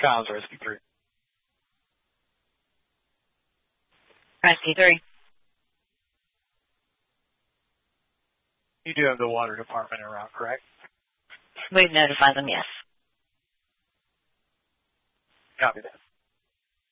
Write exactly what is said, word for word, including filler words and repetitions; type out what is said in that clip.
Kyle's rescue three. Rescue three. You do have the water department around, correct? We've notified them, yes. Copy that.